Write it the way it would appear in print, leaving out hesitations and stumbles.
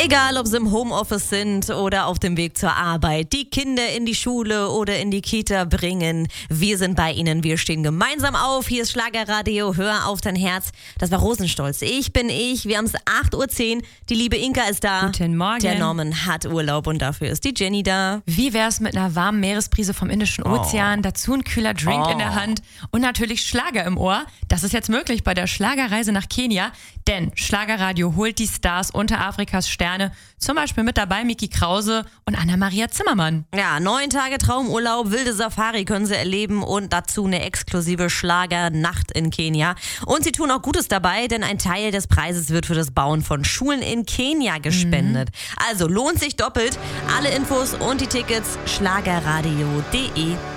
Egal, ob sie im Homeoffice sind oder auf dem Weg zur Arbeit, die Kinder in die Schule oder in die Kita bringen. Wir sind bei Ihnen, wir stehen gemeinsam auf. Hier ist Schlagerradio, hör auf dein Herz. Das war Rosenstolz. Ich bin ich, wir haben es 8:10 Uhr. Die liebe Inka ist da. Guten Morgen. Der Norman hat Urlaub und dafür ist die Jenny da. Wie wär's mit einer warmen Meeresbrise vom Indischen Ozean, dazu ein kühler Drink in der Hand und natürlich Schlager im Ohr? Das ist jetzt möglich bei der Schlagerreise nach Kenia, denn Schlagerradio holt die Stars unter Afrikas Sterne, zum Beispiel mit dabei Miki Krause und Anna-Maria Zimmermann. Ja, 9 Tage Traumurlaub, wilde Safari können sie erleben und dazu eine exklusive Schlagernacht in Kenia. Und sie tun auch Gutes dabei, denn ein Teil des Preises wird für das Bauen von Schulen in Kenia gespendet. Also lohnt sich doppelt. Alle Infos und die Tickets schlagerradio.de.